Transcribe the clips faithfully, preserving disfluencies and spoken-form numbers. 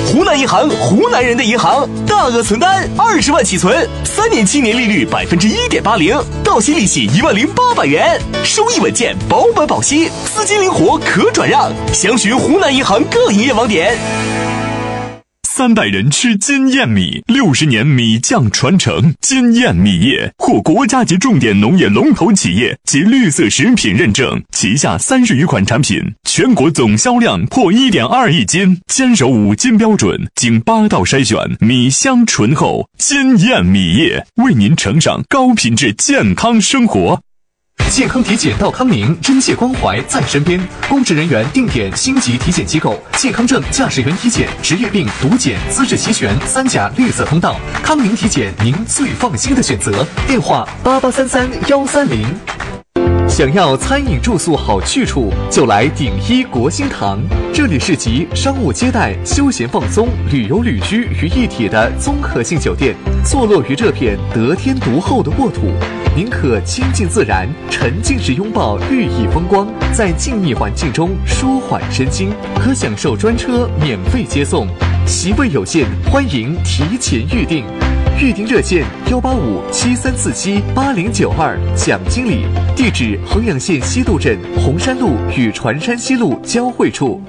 湖南银行，湖南人的银行，大额存单二十万起存，三年期年利率百分之一点八零，到期利息一万零八百元，收益稳健，保本保息，资金灵活可转让。详询湖南银行各营业网点。 三代人吃金燕米，六十年米酱传承。金燕米业获国家级重点农业龙头企业及绿色食品认证，旗下三十余款产品，全国总销量破 一点二亿斤，坚守五金标准，经八道筛选，米香醇厚。金燕米业为您呈上高品质健康生活。 健康体检到康宁，真切关怀在身边。公职人员定点星级体检机构，健康证、驾驶员体检、职业病、毒检、资质齐全，三甲绿色通道。康宁体检，您最放心的选择。电话八八三三幺三零。想要餐饮住宿好去处，就来鼎一国兴堂。这里是集商务接待、休闲放松、旅游旅居于一体的综合性酒店，坐落于这片得天独厚的沃土。您可亲近自然，沉浸式拥抱绿意风光，在静谧环境中舒缓身心，可享受专车免费接送。席位有限，欢迎提前预订。预订热线幺八五七三四七八零九二，蒋经理。地址衡阳县西渡镇红山路与船山西路交汇处。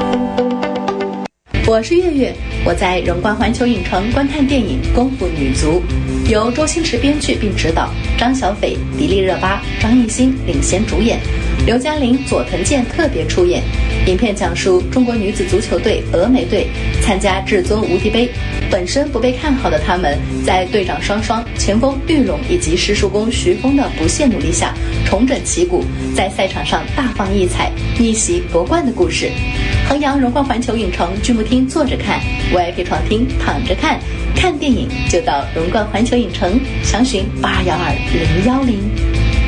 我是月月，我在荣冠环球影城观看电影《功夫女足》，由周星驰编剧并执导，张小斐、迪丽热巴、张艺兴领衔主演，刘嘉玲、佐藤健特别出演。影片讲述中国女子足球队峨眉队参加至尊无敌杯，本身不被看好的他们，在队长双双、前锋玉荣以及师叔公徐峰的不懈努力下，重整旗鼓，在赛场上大放异彩，逆袭夺冠的故事。衡阳荣冠环球影城剧目厅坐着看， V I P 床厅躺着看，看电影就到荣冠环球影城，详询八幺二零幺零。